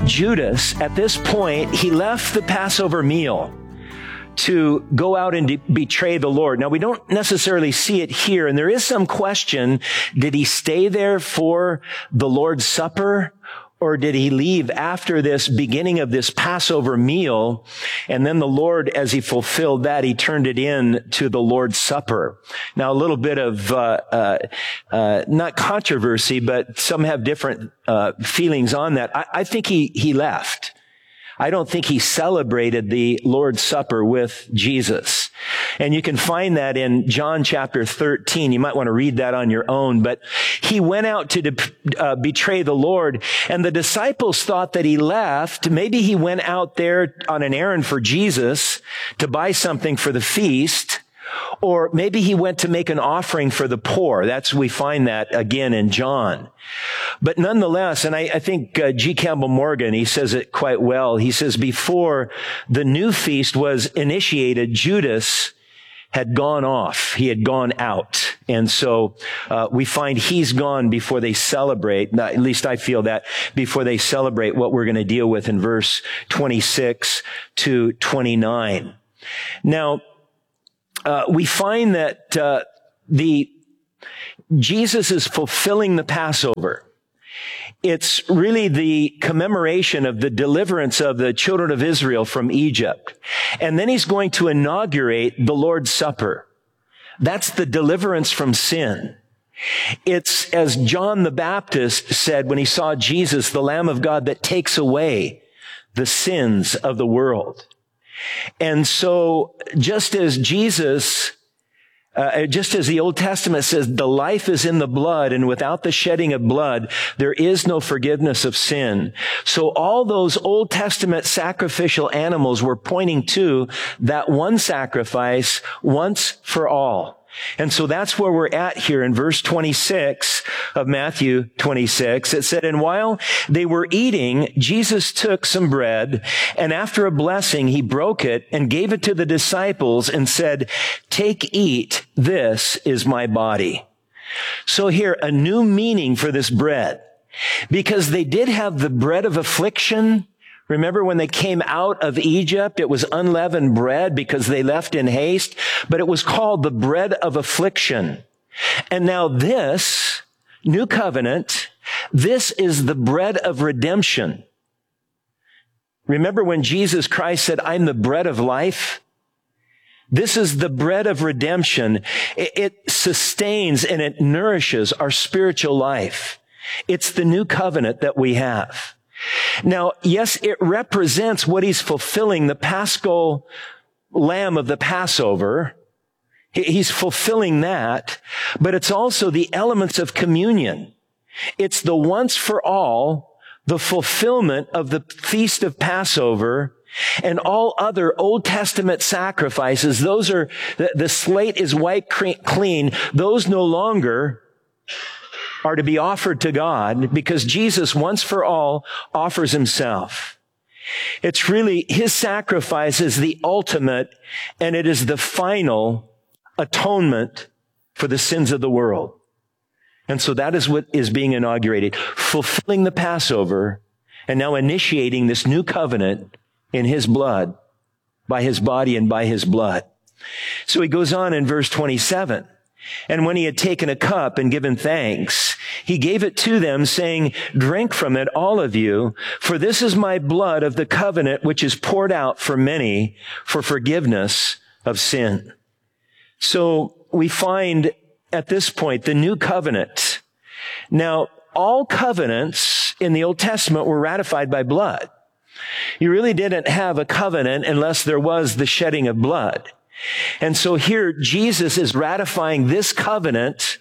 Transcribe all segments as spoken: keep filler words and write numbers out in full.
Judas, at this point, he left the Passover meal to go out and de- betray the Lord. Now, we don't necessarily see it here, and there is some question, did he stay there for the Lord's Supper, or did he leave after this beginning of this Passover meal? And then the Lord, as he fulfilled that, he turned it in to the Lord's Supper. Now, a little bit of, uh, uh, uh, not controversy, but some have different, uh, feelings on that. I, I think he, he left. I don't think he celebrated the Lord's Supper with Jesus. And you can find that in John chapter thirteen. You might want to read that on your own. But he went out to de- uh, betray the Lord, and the disciples thought that he left. Maybe he went out there on an errand for Jesus to buy something for the feast. Or maybe he went to make an offering for the poor. That's, we find that again in John. But nonetheless, and I, I think uh, G. Campbell Morgan, he says it quite well. He says, before the new feast was initiated, Judas had gone off. He had gone out. And so uh, we find he's gone before they celebrate, at least I feel that, before they celebrate what we're going to deal with in verse twenty-six to twenty-nine. Now, Uh, we find that uh, the Jesus is fulfilling the Passover. It's really the commemoration of the deliverance of the children of Israel from Egypt. And then he's going to inaugurate the Lord's Supper. That's the deliverance from sin. It's, as John the Baptist said when he saw Jesus, the Lamb of God that takes away the sins of the world. And so, just as Jesus, uh, just as the Old Testament says, the life is in the blood, and without the shedding of blood, there is no forgiveness of sin. So all those Old Testament sacrificial animals were pointing to that one sacrifice once for all. And so that's where we're at here in verse twenty-six of Matthew twenty-six. It said, and while they were eating, Jesus took some bread, and after a blessing, he broke it and gave it to the disciples and said, take, eat, this is my body. So here, a new meaning for this bread, because they did have the bread of affliction. Remember when they came out of Egypt, it was unleavened bread because they left in haste, but it was called the bread of affliction. And now this new covenant, this is the bread of redemption. Remember when Jesus Christ said, I'm the bread of life? This is the bread of redemption. It, it sustains and it nourishes our spiritual life. It's the new covenant that we have. Now, yes, it represents what he's fulfilling, the paschal lamb of the Passover. He's fulfilling that, but it's also the elements of communion. It's the once for all, the fulfillment of the feast of Passover and all other Old Testament sacrifices. Those are, the, the slate is wiped clean. Those no longer are to be offered to God because Jesus once for all offers himself. It's really, his sacrifice is the ultimate and it is the final atonement for the sins of the world. And so that is what is being inaugurated, fulfilling the Passover and now initiating this new covenant in his blood, by his body and by his blood. So he goes on in verse twenty-seven. And when he had taken a cup and given thanks, he gave it to them, saying, drink from it, all of you, for this is my blood of the covenant, which is poured out for many for forgiveness of sin. So we find at this point the new covenant. Now, all covenants in the Old Testament were ratified by blood. You really didn't have a covenant unless there was the shedding of blood. And so here, Jesus is ratifying this covenant,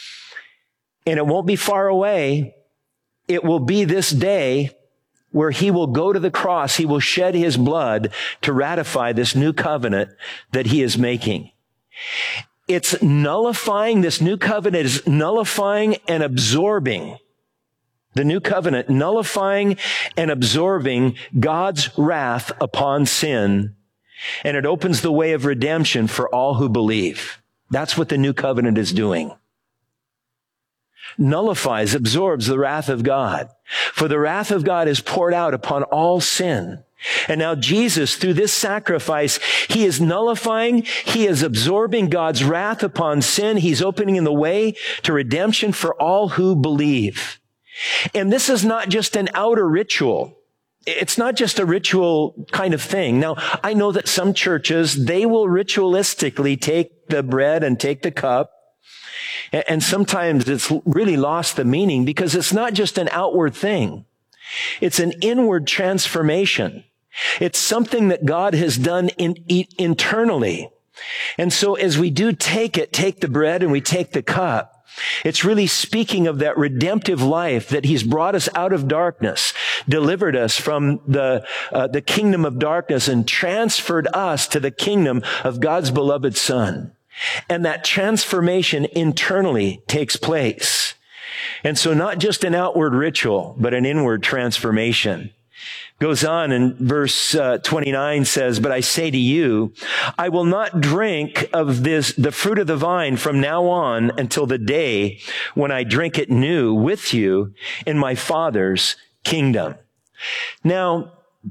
and it won't be far away. It will be this day where he will go to the cross. He will shed his blood to ratify this new covenant that he is making. It's nullifying, this new covenant is nullifying and absorbing. The new covenant nullifying and absorbing God's wrath upon sin. And it opens the way of redemption for all who believe. That's what the new covenant is doing. nullifies, absorbs the wrath of God. For the wrath of God is poured out upon all sin. And now Jesus, through this sacrifice, he is nullifying, he is absorbing God's wrath upon sin. He's opening the way to redemption for all who believe. And this is not just an outer ritual. It's not just a ritual kind of thing. Now, I know that some churches, they will ritualistically take the bread and take the cup. And sometimes it's really lost the meaning because it's not just an outward thing. It's an inward transformation. It's something that God has done in, in, internally. And so as we do take it, take the bread and we take the cup, it's really speaking of that redemptive life that he's brought us out of darkness, delivered us from the, uh, the kingdom of darkness and transferred us to the kingdom of God's beloved Son. And that transformation internally takes place. And so not just an outward ritual, but an inward transformation. Goes on in verse uh, twenty-nine says, but I say to you, I will not drink of this, the fruit of the vine from now on until the day when I drink it new with you in my Father's kingdom. Now,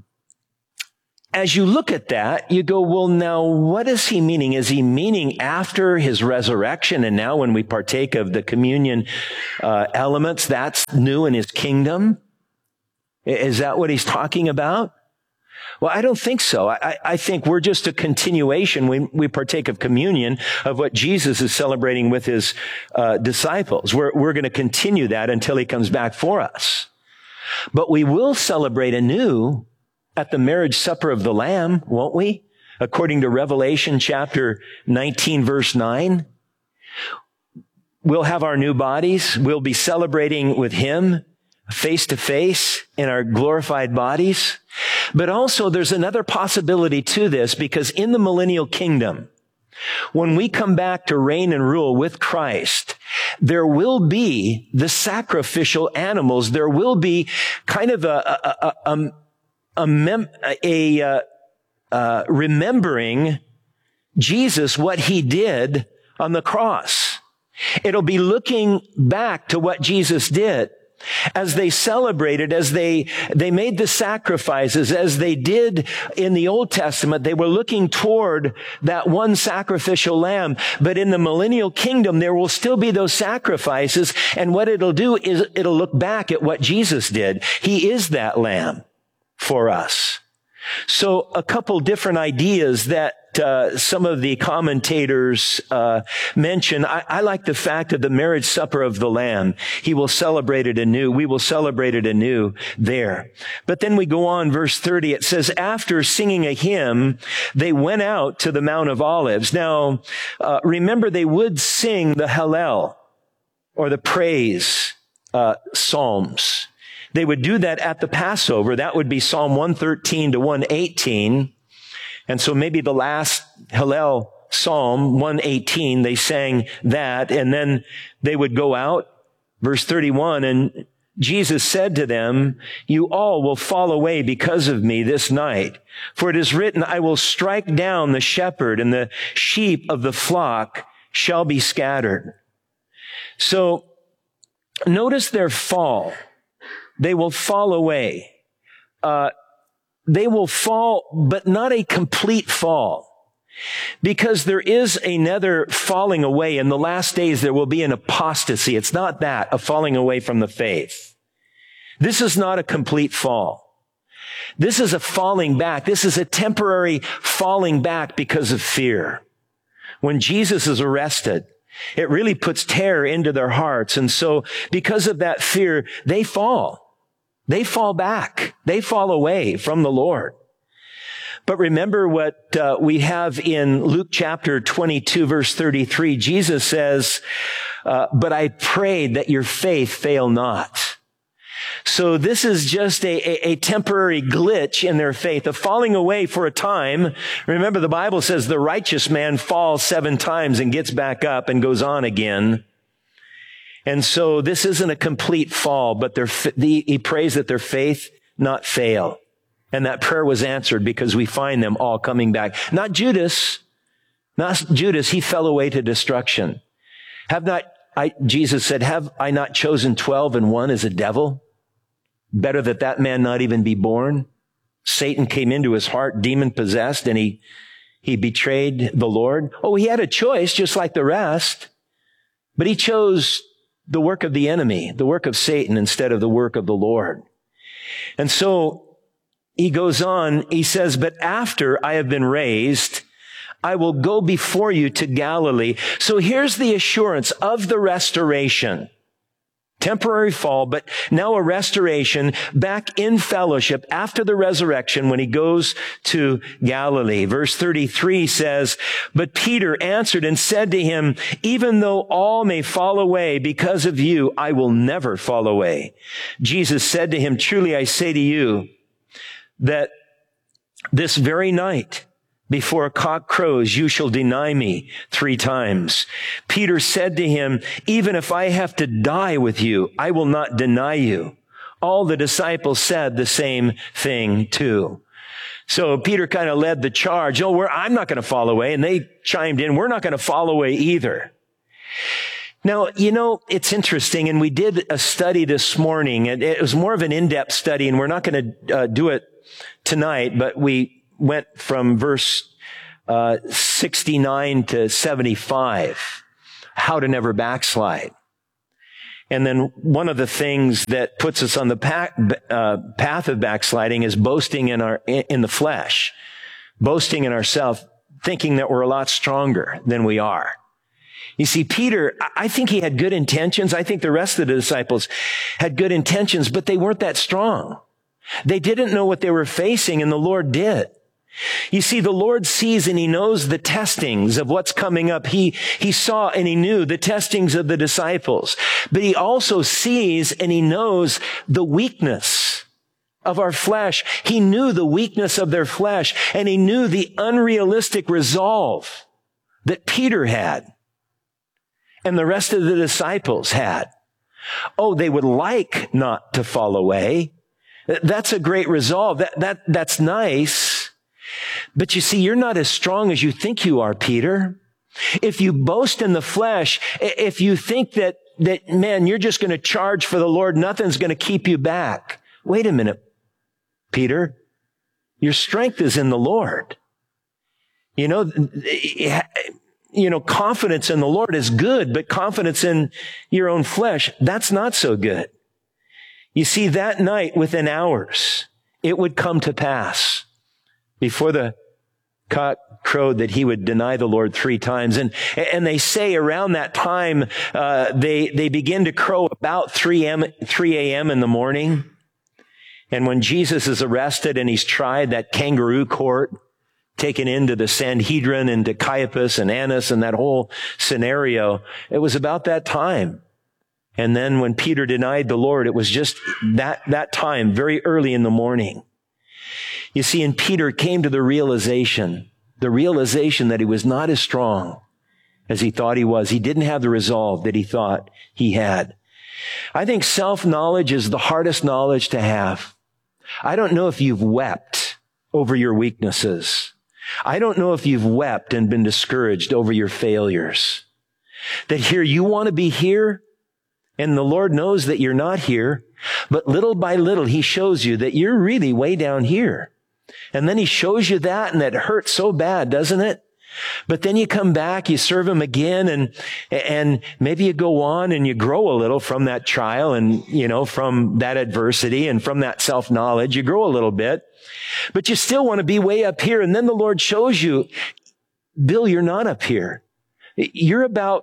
as you look at that, you go, well, now, what is he meaning? Is he meaning after his resurrection and now when we partake of the communion uh, elements, that's new in his kingdom? Is that what he's talking about? Well, I don't think so. I, I think we're just a continuation. We, we partake of communion of what Jesus is celebrating with his uh, disciples. We're, we're going to continue that until he comes back for us. But we will celebrate anew at the marriage supper of the Lamb, won't we? According to Revelation chapter nineteen, verse nine. We'll have our new bodies. We'll be celebrating with him face to face in our glorified bodies. But also there's another possibility to this, because in the millennial kingdom, when we come back to reign and rule with Christ, there will be the sacrificial animals. There will be kind of a, a, a, a A, mem- a uh, uh, remembering Jesus, what he did on the cross. It'll be looking back to what Jesus did. As they celebrated, as they, they made the sacrifices, as they did in the Old Testament, they were looking toward that one sacrificial lamb. But in the millennial kingdom, there will still be those sacrifices. And what it'll do is it'll look back at what Jesus did. He is that lamb for us. So a couple different ideas that uh, some of the commentators uh, mention. I, I like the fact of the marriage supper of the Lamb. He will celebrate it anew. We will celebrate it anew there. But then we go on, verse thirty. It says, after singing a hymn, they went out to the Mount of Olives. Now, uh, remember, they would sing the Hallel, or the praise uh, psalms. They would do that at the Passover. That would be Psalm one thirteen to one eighteen. And so maybe the last Hallel Psalm one eighteen, they sang that, and then they would go out. Verse thirty-one, and Jesus said to them, you all will fall away because of me this night. For it is written, I will strike down the shepherd, and the sheep of the flock shall be scattered. So notice their fall. They will fall away. Uh, they will fall, but not a complete fall. Because there is another falling away. In the last days, there will be an apostasy. It's not that, a falling away from the faith. This is not a complete fall. This is a falling back. This is a temporary falling back because of fear. When Jesus is arrested, it really puts terror into their hearts. And so because of that fear, they fall. They fall back. They fall away from the Lord. But remember what uh, we have in Luke chapter twenty-two, verse thirty-three. Jesus says, uh, but I prayed that your faith fail not. So this is just a, a, a temporary glitch in their faith, a falling away for a time. Remember, the Bible says the righteous man falls seven times and gets back up and goes on again. And so this isn't a complete fall, but their, the, he prays that their faith not fail. And that prayer was answered because we find them all coming back. Not Judas, not Judas, he fell away to destruction. Have not I, Jesus said, have I not chosen twelve and one is a devil? Better that that man not even be born. Satan came into his heart, demon possessed, and he, he betrayed the Lord. Oh, he had a choice just like the rest, but he chose the work of the enemy, the work of Satan instead of the work of the Lord. And so he goes on, he says, but after I have been raised, I will go before you to Galilee. So here's the assurance of the restoration. Temporary fall, but now a restoration back in fellowship after the resurrection when he goes to Galilee. Verse thirty-three says, but Peter answered and said to him, even though all may fall away because of you, I will never fall away. Jesus said to him, truly I say to you that this very night, before a cock crows, you shall deny me three times. Peter said to him, even if I have to die with you, I will not deny you. All the disciples said the same thing too. So Peter kind of led the charge. Oh, we're, I'm not going to fall away. And they chimed in, we're not going to fall away either. Now, you know, it's interesting, and we did a study this morning, and it was more of an in-depth study, and we're not going to uh, do it tonight, but we went from verse uh, sixty-nine to seventy-five, how to never backslide. And then one of the things that puts us on the path, uh, path of backsliding is boasting in our in the flesh, boasting in ourselves, thinking that we're a lot stronger than we are. You see, Peter, I think he had good intentions. I think the rest of the disciples had good intentions, but they weren't that strong. They didn't know what they were facing, and the Lord did. You see, the Lord sees and he knows the testings of what's coming up. He, he saw and he knew the testings of the disciples, but he also sees and he knows the weakness of our flesh. He knew the weakness of their flesh, and he knew the unrealistic resolve that Peter had and the rest of the disciples had. Oh, they would like not to fall away. That's a great resolve. That, that, that's nice. But you see, you're not as strong as you think you are, Peter. If you boast in the flesh, if you think that, that, man, you're just going to charge for the Lord, nothing's going to keep you back. Wait a minute, Peter. Your strength is in the Lord. You know, you know, confidence in the Lord is good, but confidence in your own flesh, that's not so good. You see, that night, within hours, it would come to pass before the cock crowed that he would deny the Lord three times. And, and they say around that time, uh, they, they begin to crow about three a.m. in the morning. And when Jesus is arrested and he's tried, that kangaroo court, taken into the Sanhedrin and to Caiaphas and Annas and that whole scenario, it was about that time. And then when Peter denied the Lord, it was just that, that time, very early in the morning. You see, and Peter came to the realization, the realization that he was not as strong as he thought he was. He didn't have the resolve that he thought he had. I think self-knowledge is the hardest knowledge to have. I don't know if you've wept over your weaknesses. I don't know if you've wept and been discouraged over your failures. That here, you want to be here, and the Lord knows that you're not here, but little by little, he shows you that you're really way down here. And then he shows you that, and that hurts so bad, doesn't it? But then you come back, you serve him again, and, and maybe you go on and you grow a little from that trial and, you know, from that adversity and from that self-knowledge. You grow a little bit, but you still want to be way up here. And then the Lord shows you, Bill, you're not up here. You're about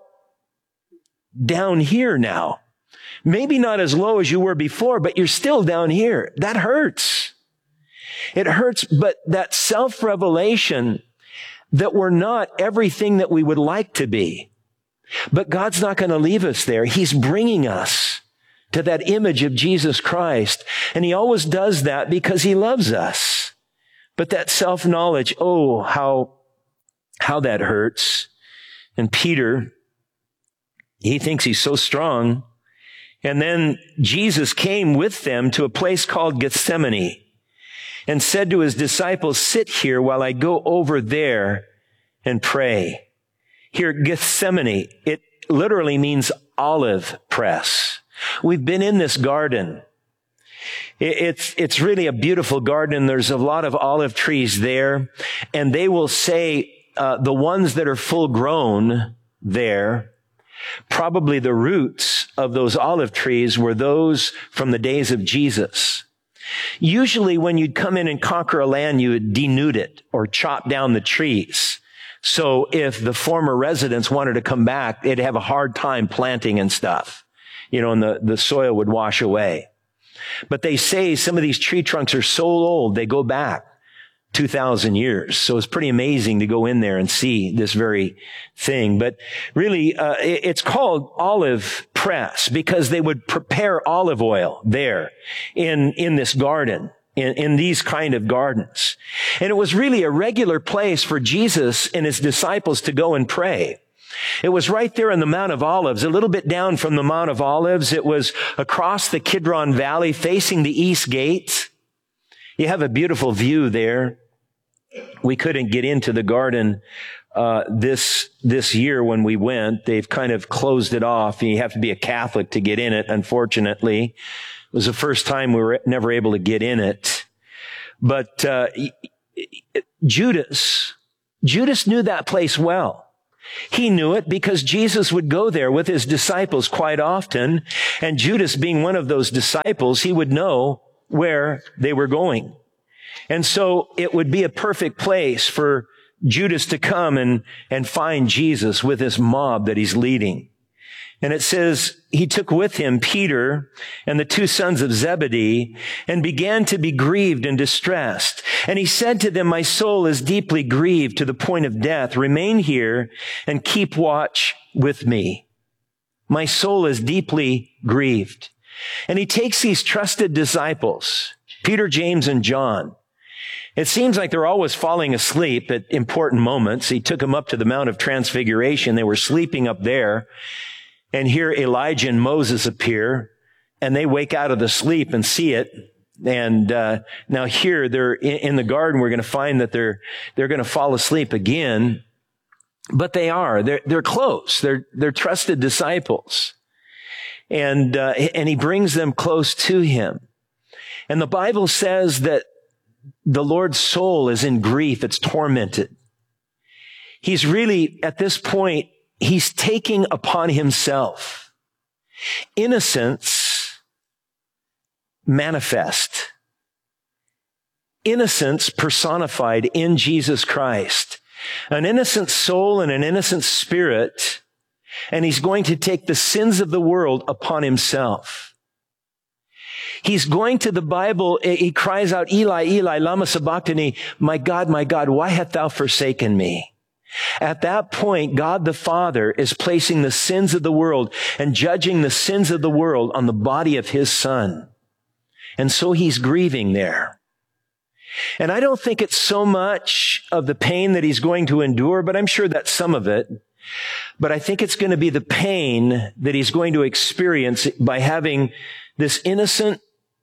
down here now. Maybe not as low as you were before, but you're still down here. That hurts. It hurts, but that self-revelation that we're not everything that we would like to be. But God's not going to leave us there. He's bringing us to that image of Jesus Christ. And he always does that because he loves us. But that self-knowledge, oh, how, how that hurts. And Peter, he thinks he's so strong. And then Jesus came with them to a place called Gethsemane and said to his disciples, sit here while I go over there and pray. Here, Gethsemane, it literally means olive press. We've been in this garden. It's, it's really a beautiful garden. There's a lot of olive trees there, and they will say, uh, the ones that are full grown there, probably the roots of those olive trees were those from the days of Jesus. Usually when you'd come in and conquer a land, you would denude it or chop down the trees. So if the former residents wanted to come back, they'd have a hard time planting and stuff, you know, and the, the soil would wash away. But they say some of these tree trunks are so old, they go back two thousand years. So it's pretty amazing to go in there and see this very thing. But really, uh, it's called olive press because they would prepare olive oil there in, in this garden, in, in these kind of gardens. And it was really a regular place for Jesus and his disciples to go and pray. It was right there in the Mount of Olives, a little bit down from the Mount of Olives. It was across the Kidron Valley facing the east gate. You have a beautiful view there. We couldn't get into the garden uh this this year when we went. They've kind of closed it off. You have to be a Catholic to get in it, unfortunately. It was the first time we were never able to get in it. But uh Judas, Judas knew that place well. He knew it because Jesus would go there with his disciples quite often. And Judas, being one of those disciples, he would know where they were going. And so it would be a perfect place for Judas to come and, and find Jesus with this mob that he's leading. And it says he took with him Peter and the two sons of Zebedee and began to be grieved and distressed. And he said to them, "My soul is deeply grieved to the point of death. Remain here and keep watch with me." My soul is deeply grieved. And he takes these trusted disciples, Peter, James, and John. It seems like they're always falling asleep at important moments. He took them up to the Mount of Transfiguration. They were sleeping up there. And here Elijah and Moses appear, and they wake out of the sleep and see it. And uh now here they're in, in the garden. We're going to find that they're they're going to fall asleep again. But they are. They're they're close. They're they're trusted disciples. And uh and he brings them close to him. And the Bible says that the Lord's soul is in grief. It's tormented. He's really, at this point, he's taking upon himself innocence manifest. Innocence personified in Jesus Christ. An innocent soul and an innocent spirit. And he's going to take the sins of the world upon himself. He's going to the Bible, he cries out, "Eli, Eli, lama sabachthani, my God, my God, why hast thou forsaken me?" At that point, God the Father is placing the sins of the world and judging the sins of the world on the body of his Son. And so he's grieving there. And I don't think it's so much of the pain that he's going to endure, but I'm sure that's some of it. But I think it's going to be the pain that he's going to experience by having this innocent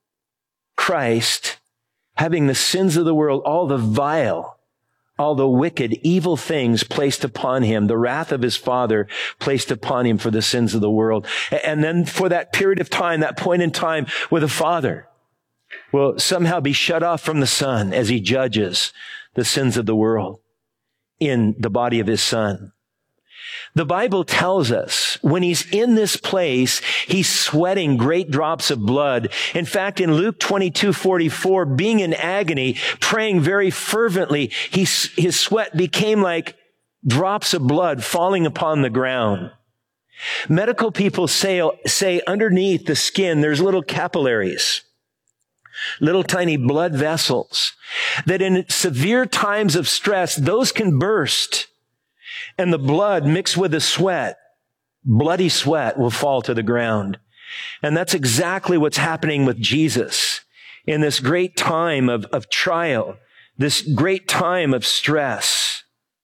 Christ, having the sins of the world, all the vile, all the wicked, evil things placed upon him, the wrath of his Father placed upon him for the sins of the world. And then for that period of time, that point in time where the Father will somehow be shut off from the Son as he judges the sins of the world in the body of his Son. The Bible tells us when he's in this place, he's sweating great drops of blood. In fact, in Luke twenty-two forty-four, being in agony, praying very fervently, he, his sweat became like drops of blood falling upon the ground. Medical people say, say underneath the skin, there's little capillaries, little tiny blood vessels, that in severe times of stress, those can burst. And the blood mixed with the sweat, bloody sweat, will fall to the ground. And that's exactly what's happening with Jesus in this great time of, of trial, this great time of stress.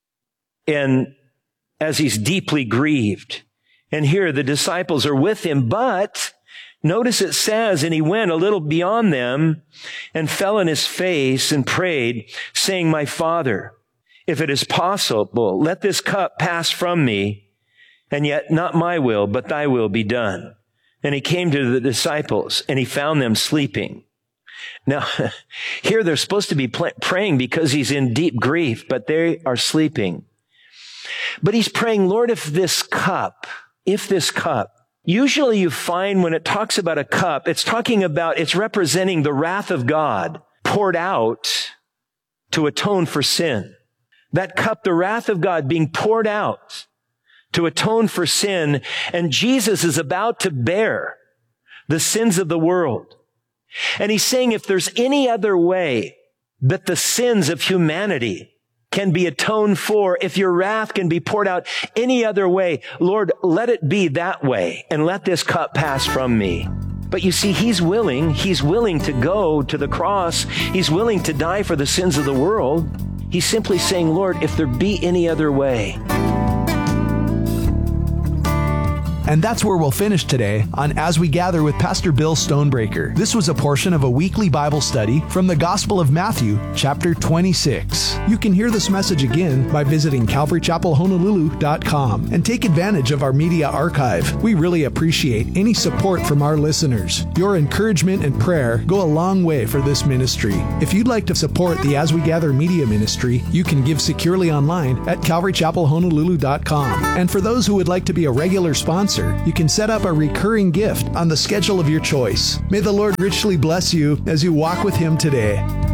And as he's deeply grieved. And here the disciples are with him, but notice it says, and he went a little beyond them and fell on his face and prayed, saying, "My Father, if it is possible, let this cup pass from me. And yet not my will, but thy will be done. And he came to the disciples and he found them sleeping. Now, here they're supposed to be praying because he's in deep grief, but they are sleeping. But he's praying, Lord, if this cup, if this cup, usually you find when it talks about a cup, it's talking about, it's representing the wrath of God poured out to atone for sin. That cup, the wrath of God being poured out to atone for sin, and Jesus is about to bear the sins of the world. And he's saying if there's any other way that the sins of humanity can be atoned for, if your wrath can be poured out any other way, Lord, let it be that way and let this cup pass from me. But you see, he's willing, he's willing to go to the cross. He's willing to die for the sins of the world. He's simply saying, Lord, if there be any other way. And that's where we'll finish today on As We Gather with Pastor Bill Stonebreaker. This was a portion of a weekly Bible study from the Gospel of Matthew, chapter twenty-six. You can hear this message again by visiting calvary chapel honolulu dot com and take advantage of our media archive. We really appreciate any support from our listeners. Your encouragement and prayer go a long way for this ministry. If you'd like to support the As We Gather media ministry, you can give securely online at calvary chapel honolulu dot com. And for those who would like to be a regular sponsor, you can set up a recurring gift on the schedule of your choice. May the Lord richly bless you as you walk with Him today.